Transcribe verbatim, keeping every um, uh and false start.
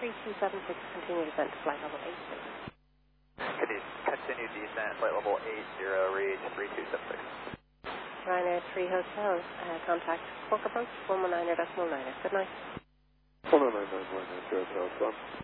three two seven six, continue descent to flight level eight zero. Continue, continue descent, flight level eight zero, reach three two seven six. Ryanair three Hotel, uh, contact Cork approach, one one nine decimal nine. Good night. one one nine nine one, Hotel,